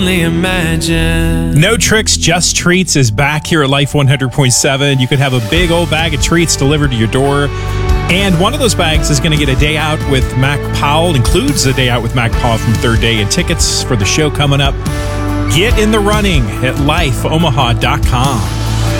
Imagine. No Tricks, Just Treats is back here at Life 100.7. You could have a big old bag of treats delivered to your door. And one of those bags is going to get a day out with Mac Powell, includes a day out with Mac Powell from Third Day, and tickets for the show coming up. Get in the running at lifeomaha.com.